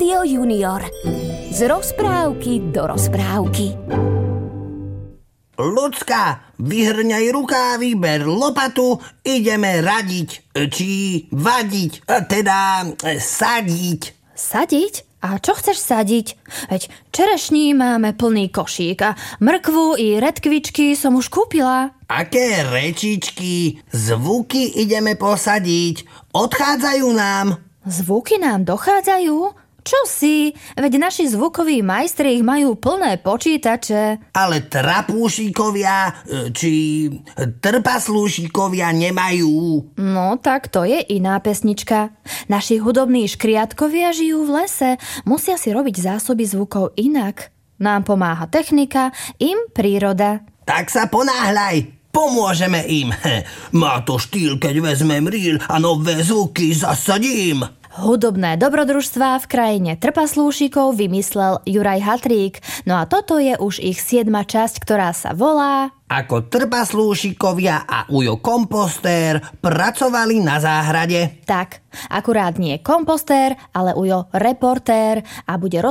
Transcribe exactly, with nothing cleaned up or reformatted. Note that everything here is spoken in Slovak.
Rádio Junior. Z rozprávky do rozprávky. Ľudská, vyhrňaj rukávy, ber lopatu, ideme radiť, či vadiť, teda sadiť. Sadiť? A čo chceš sadiť? Veď čerešní máme plný košík a mrkvu i redkvičky som už kúpila. Aké rečičky, zvuky ideme posadiť, odchádzajú nám. Zvuky nám dochádzajú? Čo si? Veď naši zvukoví majstri ich majú plné počítače. Ale trapúšikovia, či trpaslúšikovia nemajú. No, tak to je iná pesnička. Naši hudobní škriatkovia žijú v lese. Musia si robiť zásoby zvukov inak. Nám pomáha technika, im príroda. Tak sa ponáhľaj, pomôžeme im. Má to štýl, keď vezmem rýl a nové zvuky zasadím. Hudobné dobrodružstvá v krajine trpaslúšikov vymyslel Juraj Hatrík. No a toto je už ich siedma časť, ktorá sa volá Ako trpaslúšikovia a Ujo kompostér pracovali na záhrade. Tak, akurát nie kompostér, ale Ujo reportér a bude